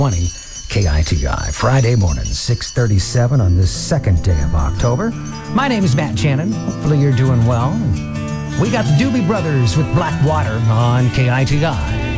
20 KITI, Friday morning, 6:37 on this second day of October. My name is Matt Shannon. Hopefully you're doing well. We got the Doobie Brothers with Black Water on KITI.